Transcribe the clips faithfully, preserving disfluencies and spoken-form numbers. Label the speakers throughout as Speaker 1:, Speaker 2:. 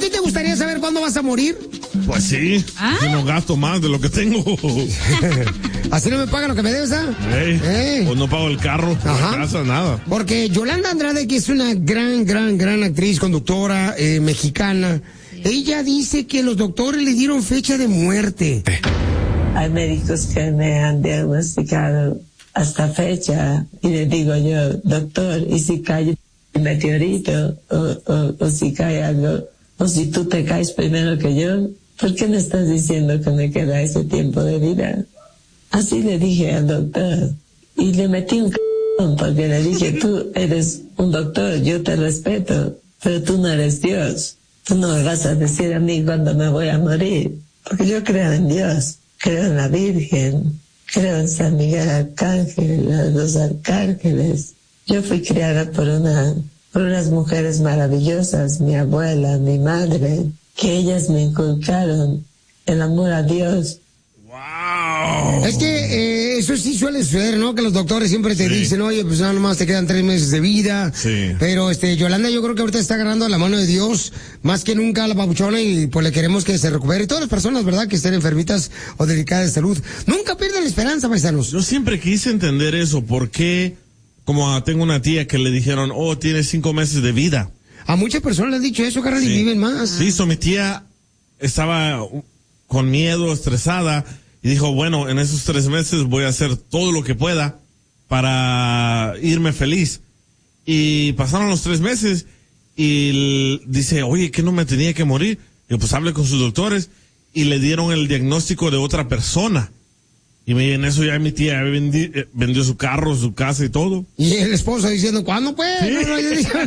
Speaker 1: ti te gustaría saber cuándo vas a morir?
Speaker 2: Pues sí,
Speaker 3: ¿Ah?
Speaker 2: si no gasto más de lo que tengo.
Speaker 1: Así no me pagan lo que me debes, ¿ah?
Speaker 2: Ey,
Speaker 1: Ey.
Speaker 2: O no pago el carro,
Speaker 1: Ajá.
Speaker 2: la casa, nada.
Speaker 1: Porque Yolanda Andrade, que es una gran, gran, gran actriz, conductora eh, mexicana, ella dice que los doctores le dieron fecha de muerte.
Speaker 4: Hay médicos que me han diagnosticado hasta fecha y le digo yo, doctor, ¿y si cae un meteorito o, o, o si cae algo, o si tú te caes primero que yo, ¿por qué me estás diciendo que me queda ese tiempo de vida? Así le dije al doctor y le metí un c***, porque le dije, tú eres un doctor, yo te respeto, pero tú no eres Dios. Tú no me vas a decir a mí cuándo me voy a morir, porque yo creo en Dios, creo en la Virgen, creo en San Miguel Arcángel, los arcángeles. Yo fui criada por una, por unas mujeres maravillosas, mi abuela, mi madre, que ellas me inculcaron el amor a Dios.
Speaker 2: ¡Wow!
Speaker 1: Es que eh, eso sí suele suceder, ¿no? Que los doctores siempre te
Speaker 2: Sí.
Speaker 1: dicen, oye, pues nada más te quedan tres meses de vida.
Speaker 2: Sí.
Speaker 1: Pero este Yolanda yo creo que ahorita está agarrando la mano de Dios más que nunca a la papuchona y pues le queremos que se recupere. Y todas las personas, ¿verdad? Que estén enfermitas o delicadas de salud. Nunca pierdan la esperanza, paisanos.
Speaker 2: Yo siempre quise entender eso, ¿por qué? Como tengo una tía que le dijeron, oh, tienes cinco meses de vida.
Speaker 1: A muchas personas le han dicho eso, carnal, y
Speaker 2: Sí.
Speaker 1: viven más.
Speaker 2: Sí, so mi tía estaba con miedo, estresada, y dijo, bueno, en esos tres meses voy a hacer todo lo que pueda para irme feliz. Y pasaron los tres meses, y l- dice, oye, ¿que no me tenía que morir? Y yo, pues hable con sus doctores, y le dieron el diagnóstico de otra persona. Y me- en eso ya mi tía vendi- eh, vendió su carro, su casa y todo.
Speaker 1: Y el esposo diciendo, ¿cuándo pues?
Speaker 2: Sí.
Speaker 1: No, no, yo dije-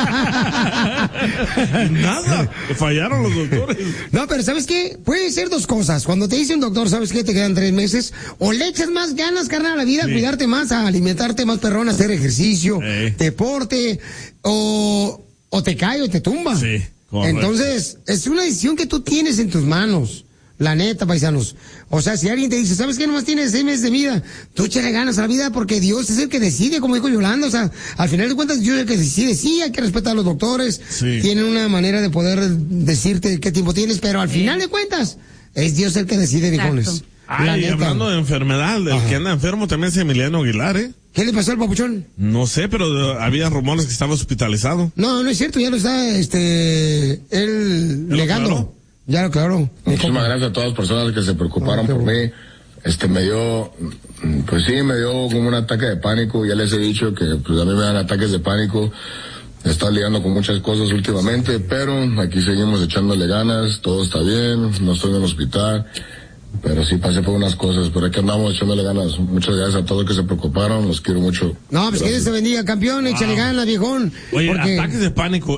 Speaker 2: Y nada, fallaron los doctores.
Speaker 1: No, pero ¿sabes qué? Puede ser dos cosas. Cuando te dice un doctor, ¿sabes qué? Te quedan tres meses. O le echas más ganas, carnal, a la vida, a
Speaker 2: Sí.
Speaker 1: cuidarte más, a alimentarte más, perrón, a hacer ejercicio,
Speaker 2: Ey.
Speaker 1: deporte, o, o te cae o te tumba.
Speaker 2: Sí, correcto.
Speaker 1: Entonces, es una decisión que tú tienes en tus manos. La neta, paisanos. O sea, si alguien te dice, ¿sabes qué? Nomás tienes seis meses de vida. Tú échale ganas a la vida porque Dios es el que decide, como dijo Yolanda. O sea, al final de cuentas, Dios es el que decide. Sí, hay que respetar a los doctores.
Speaker 2: Sí.
Speaker 1: Tienen una manera de poder decirte qué tiempo tienes, pero al final de cuentas, es Dios el que decide, viejones. La
Speaker 2: Ay,
Speaker 1: neta.
Speaker 2: hablando de enfermedad, el
Speaker 1: Ajá.
Speaker 2: que anda enfermo también es Emiliano Aguilar, ¿eh?
Speaker 1: ¿Qué le pasó al papuchón?
Speaker 2: No sé, pero uh, había rumores que estaba hospitalizado.
Speaker 1: No, no es cierto, ya lo está, este, él
Speaker 2: lo
Speaker 1: negando.
Speaker 2: aclaró?
Speaker 1: Ya lo claro.
Speaker 5: Muchísimas gracias a todas las personas que se preocuparon
Speaker 1: Ah, qué
Speaker 5: por
Speaker 1: bueno.
Speaker 5: mí. Este, me dio, mm, pues sí, me dio como un ataque de pánico. Ya les he dicho que pues a mí me dan ataques de pánico. He estado lidiando con muchas cosas últimamente, pero aquí seguimos echándole ganas. Todo está bien, no estoy en el hospital. Pero sí pasé por unas cosas, pero aquí andamos echándole ganas. Muchas gracias a todos los que se preocuparon, los quiero mucho.
Speaker 1: No, pues que
Speaker 5: Gracias.
Speaker 1: Dios te bendiga, campeón, échale ganas, viejón.
Speaker 2: Oye,
Speaker 1: porque...
Speaker 2: ataques de pánico,